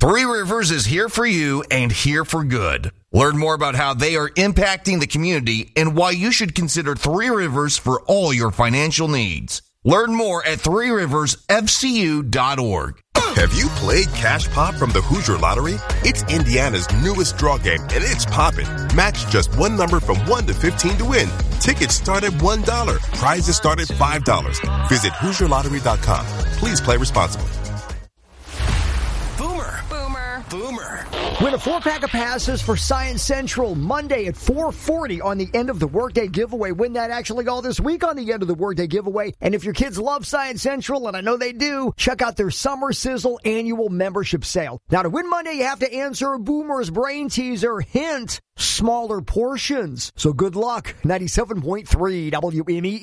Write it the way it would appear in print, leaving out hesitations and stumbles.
Three Rivers is here for you and here for good. Learn more about how they are impacting the community and why you should consider Three Rivers for all your financial needs. Learn more at threeriversfcu.org. Have you played Cash Pop from the Hoosier Lottery? It's Indiana's newest draw game, and it's poppin'. Match just one number from 1 to 15 to win. Tickets start at $1. Prizes start at $5. Visit HoosierLottery.com. Please play responsibly. Boomer. Win a 4-pack of passes for Science Central Monday at 4:40 on the End of the Workday giveaway. Win that actually all this week on the End of the Workday giveaway. And if your kids love Science Central, and I know they do, check out their Summer Sizzle annual membership sale. Now, to win Monday, you have to answer a Boomer's Brain Teaser. Hint, smaller portions. So good luck. 97.3 WME.